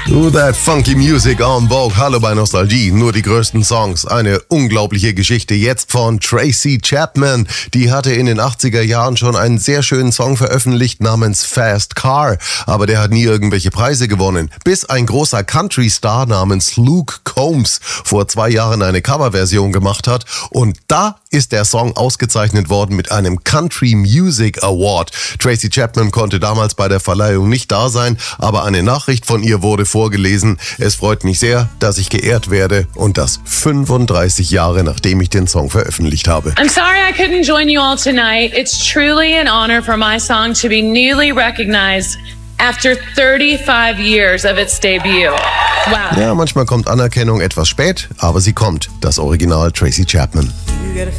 Do that funky music on Vogue. Hallo bei Nostalgie. Nur die größten Songs. Eine unglaubliche Geschichte jetzt von Tracy Chapman. Die hatte in den 80er Jahren schon einen sehr schönen Song veröffentlicht namens Fast Car. Aber der hat nie irgendwelche Preise gewonnen. Bis ein großer Country-Star namens Luke Combs vor 2 Jahren eine Coverversion gemacht hat. Und da ist der Song ausgezeichnet worden mit einem Country Music Award. Tracy Chapman konnte damals bei der Verleihung nicht da sein, aber eine Nachricht von ihr wurde vorgelesen. Es freut mich sehr, dass ich geehrt werde und das 35 Jahre nachdem ich den Song veröffentlicht habe. I'm sorry I couldn't join you all tonight. It's truly an honor for my song to be newly recognized after 35 years of its debut. Wow. Ja, manchmal kommt Anerkennung etwas spät, aber sie kommt. Das Original Tracy Chapman.